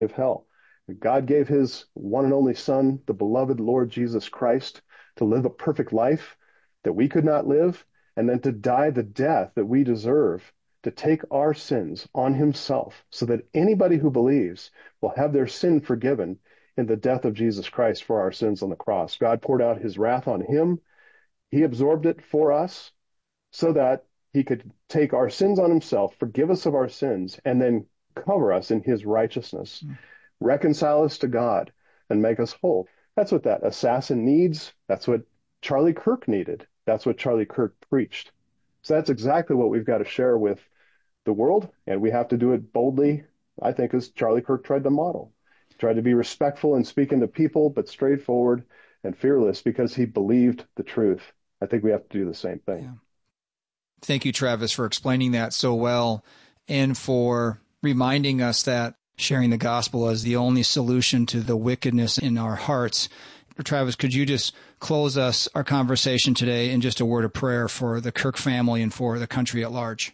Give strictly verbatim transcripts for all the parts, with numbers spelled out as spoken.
of hell. God gave his one and only Son, the beloved Lord Jesus Christ, to live a perfect life that we could not live, and then to die the death that we deserve, to take our sins on himself, so that anybody who believes will have their sin forgiven in the death of Jesus Christ for our sins on the cross. God poured out his wrath on him. He absorbed it for us so that he could take our sins on himself, forgive us of our sins, and then cover us in his righteousness, mm. reconcile us to God, and make us whole. That's what that assassin needs. That's what Charlie Kirk needed. That's what Charlie Kirk preached. So that's exactly what we've got to share with the world, and we have to do it boldly, I think, as Charlie Kirk tried to model. He tried to be respectful and speaking to people, but straightforward and fearless because he believed the truth. I think we have to do the same thing. Yeah. Thank you, Travis, for explaining that so well and for reminding us that sharing the gospel is the only solution to the wickedness in our hearts. Travis, could you just close us our conversation today in just a word of prayer for the Kirk family and for the country at large?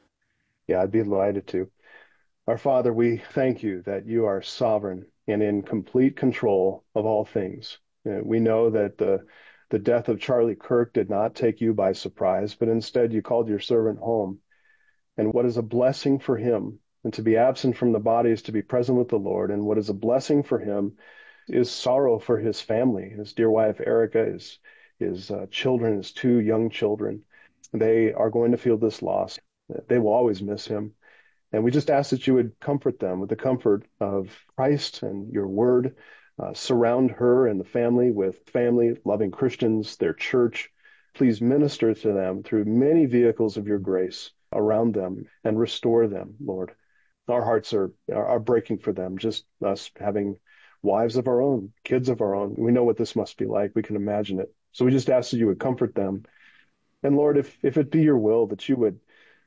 Yeah, I'd be delighted to. Our Father, we thank you that you are sovereign and in complete control of all things. You know, we know that the The death of Charlie Kirk did not take you by surprise, but instead you called your servant home. And what is a blessing for him, and to be absent from the body is to be present with the Lord. And what is a blessing for him is sorrow for his family, his dear wife Erica, his, his uh, children, his two young children. They are going to feel this loss. They will always miss him. And we just ask that you would comfort them with the comfort of Christ and your word. Uh, surround her and the family with family-loving Christians, their church. Please minister to them through many vehicles of your grace around them and restore them, Lord. Our hearts are, are, are breaking for them, just us having wives of our own, kids of our own. We know what this must be like. We can imagine it. So we just ask that you would comfort them. And Lord, if, if it be your will that you would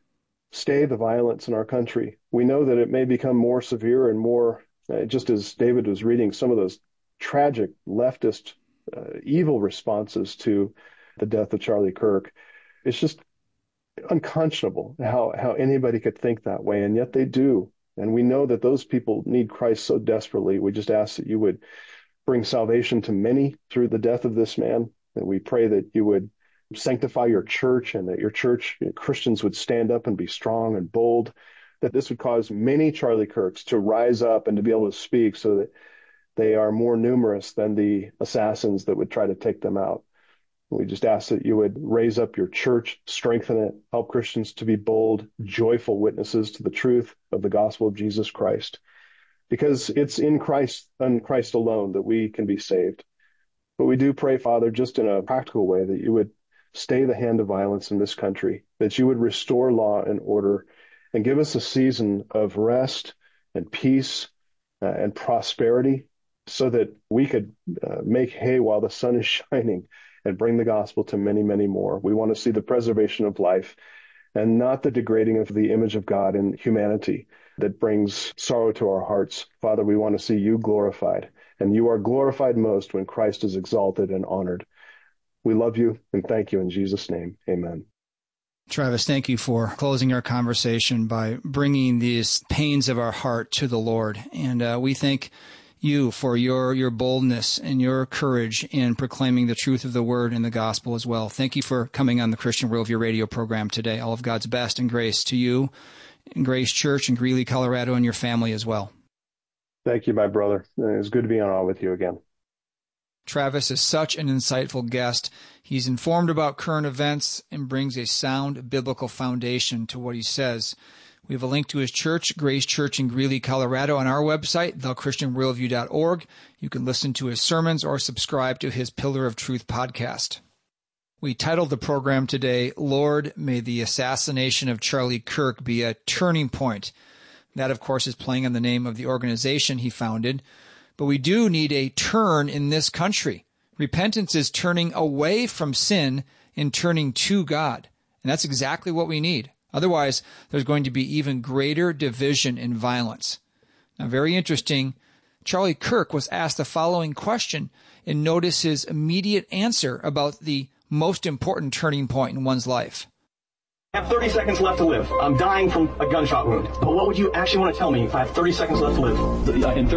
stay the violence in our country, we know that it may become more severe and more Uh, just as David was reading some of those tragic leftist uh, evil responses to the death of Charlie Kirk, it's just unconscionable how, how anybody could think that way, and yet they do. And we know that those people need Christ so desperately. We just ask that you would bring salvation to many through the death of this man, and we pray that you would sanctify your church and that your church, you know, Christians would stand up and be strong and bold, that this would cause many Charlie Kirks to rise up and to be able to speak so that they are more numerous than the assassins that would try to take them out. We just ask that you would raise up your church, strengthen it, help Christians to be bold, joyful witnesses to the truth of the gospel of Jesus Christ, because it's in Christ and Christ alone that we can be saved. But we do pray, Father, just in a practical way, that you would stay the hand of violence in this country, that you would restore law and order, and give us a season of rest and peace uh, and prosperity so that we could uh, make hay while the sun is shining and bring the gospel to many, many more. We want to see the preservation of life and not the degrading of the image of God in humanity that brings sorrow to our hearts. Father, we want to see you glorified, and you are glorified most when Christ is exalted and honored. We love you and thank you in Jesus' name. Amen. Travis, thank you for closing our conversation by bringing these pains of our heart to the Lord. And uh, we thank you for your, your boldness and your courage in proclaiming the truth of the word and the gospel as well. Thank you for coming on the Christian Worldview radio program today. All of God's best and grace to you and Grace Church in Greeley, Colorado, and your family as well. Thank you, my brother. It's good to be on all with you again. Travis is such an insightful guest. He's informed about current events and brings a sound biblical foundation to what he says. We have a link to his church, Grace Church in Greeley, Colorado, on our website, the christian worldview dot org. You can listen to his sermons or subscribe to his Pillar of Truth podcast. We titled the program today, Lord, May the Assassination of Charlie Kirk Be a Turning Point. That, of course, is playing on the name of the organization he founded. But we do need a turn in this country. Repentance is turning away from sin and turning to God. And that's exactly what we need. Otherwise, there's going to be even greater division and violence. Now, very interesting, Charlie Kirk was asked the following question, and notice his immediate answer about the most important turning point in one's life. I have thirty seconds left to live. I'm dying from a gunshot wound. But what would you actually want to tell me if I have thirty seconds left to live? In